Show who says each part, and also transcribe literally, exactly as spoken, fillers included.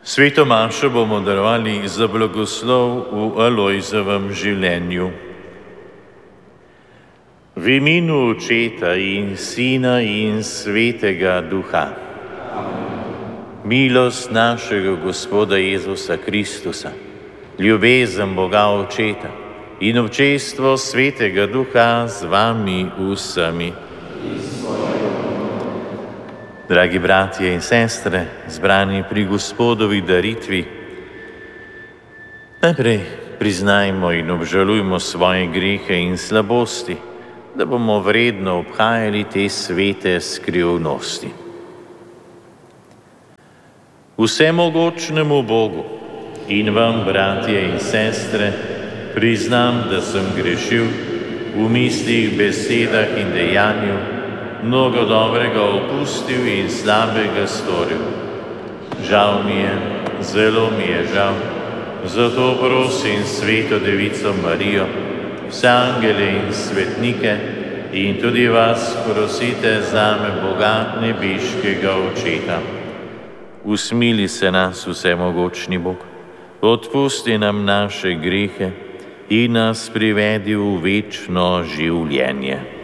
Speaker 1: Sveto mašo bomo darovali za blagoslov v Alojzovem življenju. V imenu Očeta in Sina in Svetega Duha. Milost našega Gospoda Jezusa Kristusa, ljubezen Boga Očeta in občestvo Svetega Duha z vami vsemi. Dragi bratje in sestre, zbrani pri Gospodovi daritvi, najprej priznajmo in obžalujmo svoje grehe in slabosti, da bomo vredno obhajali te svete skrivnosti. Vsemogočnemu Bogu in vam, bratje in sestre, priznam, da sem grešil v mislih, besedah in dejanju, mnogo dobrega opustil in slabega storil. Žal mi je, zelo mi je žal, zato prosim Sveto Devico Marijo, vse angele in svetnike in tudi vas prosite zame Boga nebeškega Očeta. Usmili se nas, vsemogočni Bog, odpusti nam naše grehe in nas privedi v večno življenje.